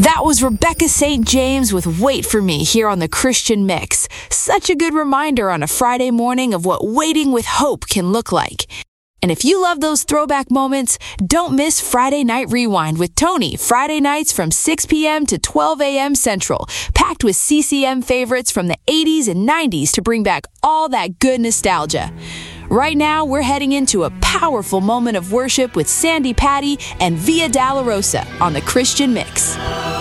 That was Rebecca St. James with Wait For Me here on the Christian Mix. Such a good reminder on a Friday morning of what waiting with hope can look like. And if you love those throwback moments, don't miss Friday Night Rewind with Tony, Friday nights from 6 p.m. to 12 a.m. Central, packed with CCM favorites from the 80s and 90s to bring back all that good nostalgia. Right now, we're heading into a powerful moment of worship with Sandy Patty and Via Dolorosa on the Christian Mix.